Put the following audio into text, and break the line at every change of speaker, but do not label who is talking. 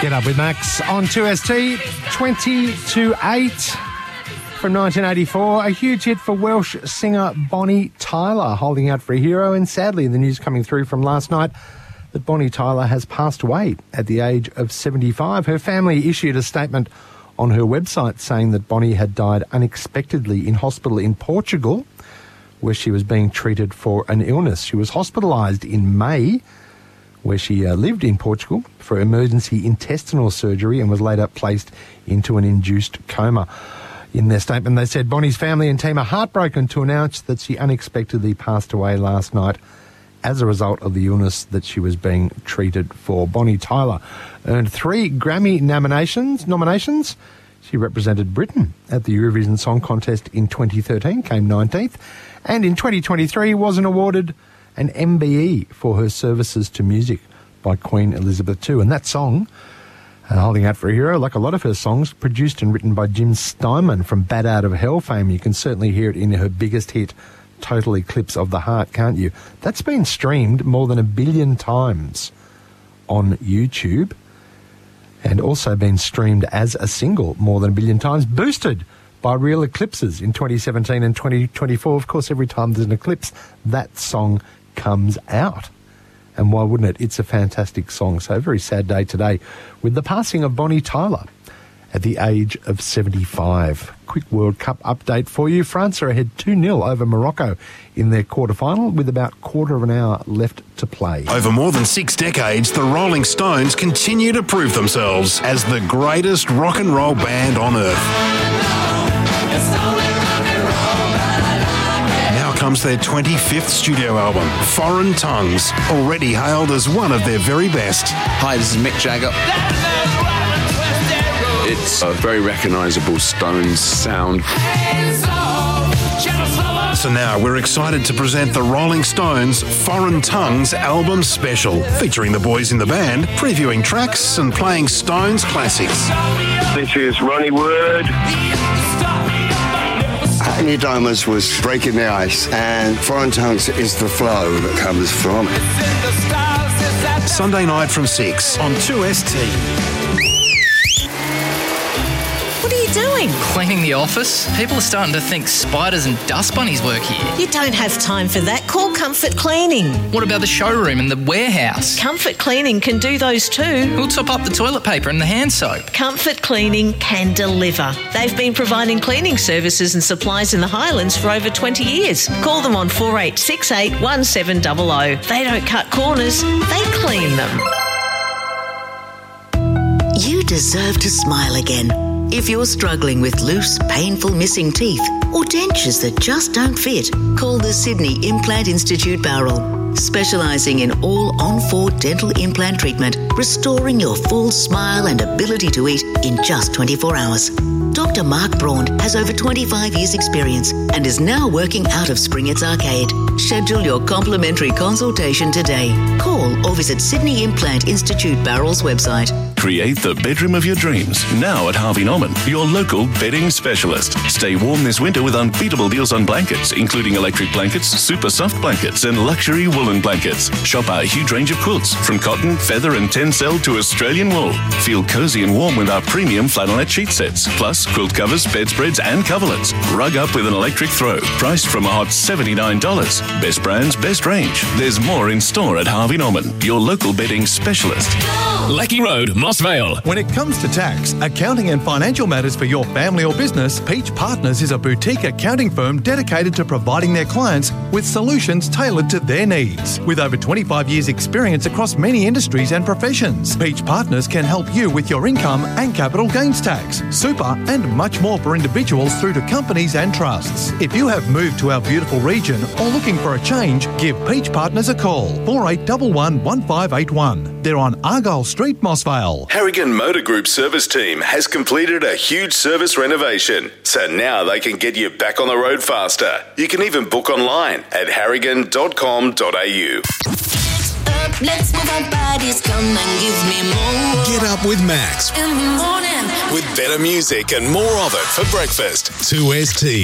Get Up with Max on 2ST, 20 to 8 from 1984. A huge hit for Welsh singer Bonnie Tyler, holding out for a hero. And sadly, the news coming through from last night that Bonnie Tyler has passed away at the age of 75. Her family issued a statement on her website saying that Bonnie had died unexpectedly in hospital in Portugal, where she was being treated for an illness. She was hospitalised in May, where she lived in Portugal, for emergency intestinal surgery and was later placed into an induced coma. In their statement, they said Bonnie's family and team are heartbroken to announce that she unexpectedly passed away last night as a result of the illness that she was being treated for. Bonnie Tyler earned 3 Grammy nominations. She represented Britain at the Eurovision Song Contest in 2013, came 19th, and in 2023 was awarded an MBE for her services to music by Queen Elizabeth II. And that song, Holding Out for a Hero, like a lot of her songs, produced and written by Jim Steinman from Bat Out of Hell fame. You can certainly hear it in her biggest hit, Total Eclipse of the Heart, can't you? That's been streamed more than 1 billion times on YouTube and also been streamed as a single more than 1 billion times, boosted by real eclipses in 2017 and 2024. Of course, every time there's an eclipse, that song comes out. And why wouldn't it? It's a fantastic song. So a very sad day today with the passing of Bonnie Tyler at the age of 75. Quick World Cup update for you. France are ahead 2-0 over Morocco in their quarter-final with about quarter of an hour left to play.
Over more than 6 decades, the Rolling Stones continue to prove themselves as the greatest rock and roll band on earth. Comes their 25th studio album, Foreign Tongues, already hailed as one of their very best.
Hi, this is Mick Jagger. It's a very recognisable Stones sound.
So now we're excited to present the Rolling Stones Foreign Tongues album special, featuring the boys in the band, previewing tracks and playing Stones classics.
This is Ronnie Wood.
New Diamonds was breaking the ice, and Foreign Tongues is the flow that comes from it.
Sunday night from 6 on 2ST.
What are you doing?
Cleaning the office. People are starting to think spiders and dust bunnies work here.
You don't have time for that. Call Comfort Cleaning.
What about the showroom and the warehouse?
Comfort Cleaning can do those too.
We'll top up the toilet paper and the hand soap.
Comfort Cleaning can deliver. They've been providing cleaning services and supplies in the Highlands for over 20 years. Call them on 4868 1700. They don't cut corners, they clean them.
You deserve to smile again. If you're struggling with loose, painful missing teeth or dentures that just don't fit, call the Sydney Implant Institute Bowral, specialising in all on-4 dental implant treatment, restoring your full smile and ability to eat in just 24 hours. Dr. Mark Braun has over 25 years' experience and is now working out of Springett's Arcade. Schedule your complimentary consultation today. Call or visit Sydney Implant Institute Bowral's website.
Create the bedroom of your dreams now at Harvey Norman, your local bedding specialist. Stay warm this winter with unbeatable deals on blankets, including electric blankets, super soft blankets, and luxury woolen blankets. Shop our huge range of quilts, from cotton, feather, and tencel to Australian wool. Feel cozy and warm with our premium flannelette sheet sets, plus quilt covers, bedspreads, and coverlets. Rug up with an electric throw, priced from a hot $79. Best brands, best range. There's more in store at Harvey Norman, your local bedding specialist.
Lecky Road, Moss Vale. When it comes to tax, accounting and financial matters for your family or business, Peach Partners is a boutique accounting firm dedicated to providing their clients with solutions tailored to their needs. With over 25 years' experience across many industries and professions, Peach Partners can help you with your income and capital gains tax, super, and much more for individuals through to companies and trusts. If you have moved to our beautiful region or looking for a change, give Peach Partners a call. 4811 1581. They're on Argyle Street, Moss Vale.
Harrigan Motor Group service team has completed a huge service renovation, so now they can get you back on the road faster. You can even book online at harrigan.com.au.
Let's move our bodies, come and give me more.
Get up with Max.
In the morning.
With better music and more of it for breakfast. 2ST.